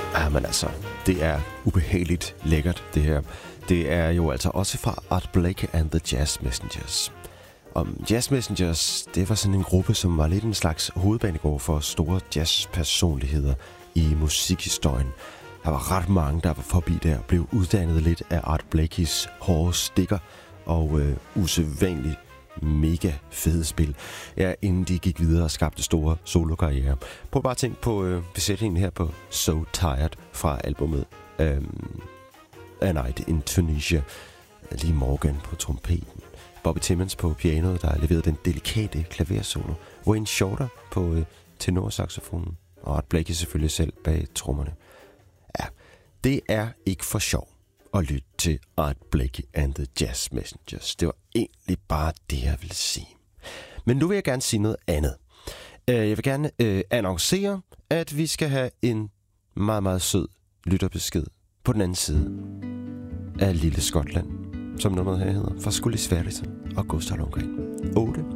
Men altså, det er ubehageligt lækkert, det her. Det er jo altså også fra Art Blakey and the Jazz Messengers. Og Jazz Messengers, det var sådan en gruppe, som var lidt en slags hovedbanegård for store jazzpersonligheder i musikhistorien. Der var ret mange, der var forbi der og blev uddannet lidt af Art Blakeys hårde stikker og usædvanligt mega fede spil, ja, inden de gik videre og skabte store solokarriere. Prøv bare at tænke på besætningen her på So Tired fra albumet A Night in Tunisia. Lee Morgan på trompeten, Bobby Timmons på pianoet, der leverede den delikate klaversolo, Wayne Shorter på tenorsaxofonen, og Art Blakey selvfølgelig selv bag trommerne. Ja, det er ikke for sjov at lytte til Art Blakey and the Jazz Messengers. Det var egentlig bare det, jeg ville sige. Men nu vil jeg gerne sige noget andet. Jeg vil gerne annoncere, at vi skal have en meget, meget sød lytterbesked på den anden side af Lille Skotland, som nummeret her hedder, fra Skully Sverrisson og Gustav Lundgren. 8